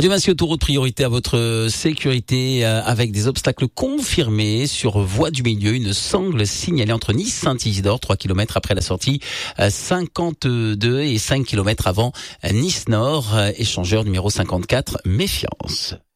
Radio Massy Autoroute, priorité à votre sécurité avec des obstacles confirmés sur voie du milieu. Une sangle signalée entre Nice Saint-Isidore, 3 km après la sortie 52 et 5 km avant Nice Nord. Échangeur numéro 54, méfiance.